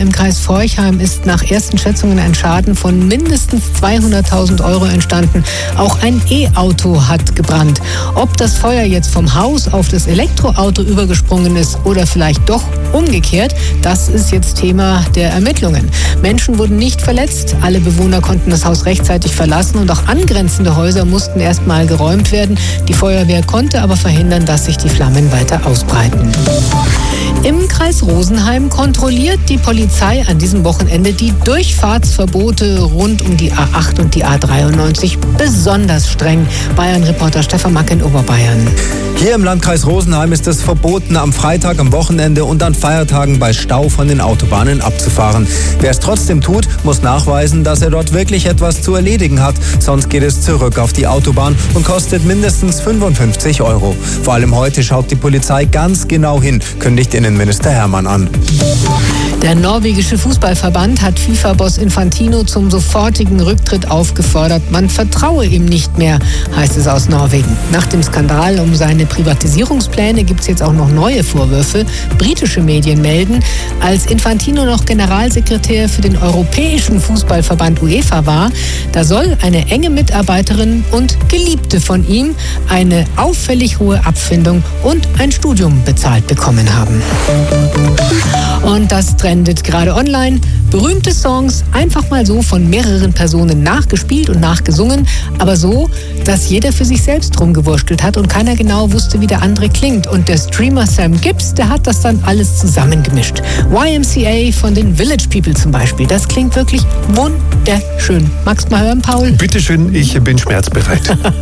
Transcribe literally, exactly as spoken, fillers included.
im Kreis Forchheim ist nach ersten Schätzungen ein Schaden von mindestens zweihunderttausend Euro entstanden. Auch ein E-Auto hat gebrannt. Ob das Feuer jetzt vom Haus auf das Elektroauto übergesprungen ist oder vielleicht doch umgekehrt, das ist jetzt Thema der Ermittlungen. Menschen wurden nicht verletzt. Alle Bewohner konnten das Haus rechtzeitig verlassen und auch angrenzende Häuser mussten erstmal geräumt werden. Die Feuerwehr konnte aber verhindern, dass sich die Flammen weiter ausbreiten. Im Kreis Rosenheim kontrolliert die Polizei an diesem Wochenende die Durchfahrtsverbote rund um die A acht und die A dreiundneunzig besonders streng. Bayern-Reporter Stefan Mack in Oberbayern. Hier im Landkreis Rosenheim ist es verboten, am Freitag, am Wochenende und an Feiertagen bei Stau von den Autobahnen abzufahren. Wer es trotzdem tut, muss nachweisen, dass er dort wirklich etwas zu erledigen hat. Sonst geht es zurück auf die Autobahn und kostet mindestens fünfundfünfzig Euro. Vor allem heute schaut die Polizei ganz genau hin, kündigt Innenminister Hermann an. Der norwegische Fußballverband hat FIFA-Boss Infantino zum sofortigen Rücktritt aufgefordert. Man vertraue ihm nicht mehr, heißt es aus Norwegen. Nach dem Skandal um seine Privatisierungspläne gibt es jetzt auch noch neue Vorwürfe. Britische Medien melden, als Infantino noch Generalsekretär für den Europäischen Fußballverband UEFA war, da soll eine enge Mitarbeiterin und Geliebte von ihm eine auffällig hohe Abfindung und ein Studium bezahlt bekommen haben. Und das trendet gerade online. Berühmte Songs einfach mal so von mehreren Personen nachgespielt und nachgesungen, aber so, dass jeder für sich selbst rumgewurschtelt hat und keiner genau wusste, wie der andere klingt. Und der Streamer Sam Gibbs, der hat das dann alles zusammengemischt. Y M C A von den Village People zum Beispiel, das klingt wirklich wunderschön. Magst du mal hören, Paul? Bitteschön, ich bin schmerzbereit.